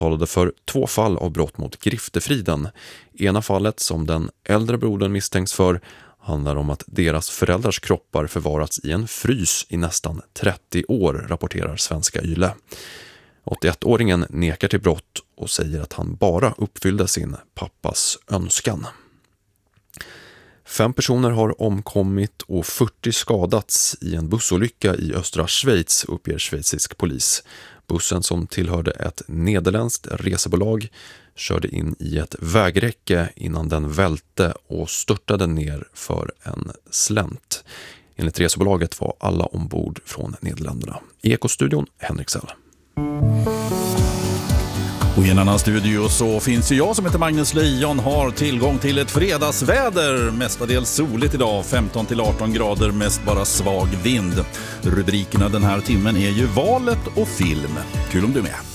talade för 2 fall av brott mot griftefriden. Ena fallet, som den äldre brodern misstänks för, handlar om att deras föräldrars kroppar förvarats i en frys i nästan 30 år, rapporterar Svenska Yle. 81-åringen nekar till brott och säger att han bara uppfyllde sin pappas önskan. 5 personer har omkommit och 40 skadats i en bussolycka i östra Schweiz, uppger schweizisk polis. Bussen, som tillhörde ett nederländskt resebolag, körde in i ett vägräcke innan den välte och störtade ner för en slänt. Enligt resebolaget var alla ombord från Nederländerna. I Ekostudion, Henrik Sell. Och i en annan studio så finns ju jag som heter Magnus Lejon, har tillgång till ett fredagsväder. Mestadels soligt idag, 15-18 grader, mest bara svag vind. Rubrikerna den här timmen är ju valet och film. Kul om du är med.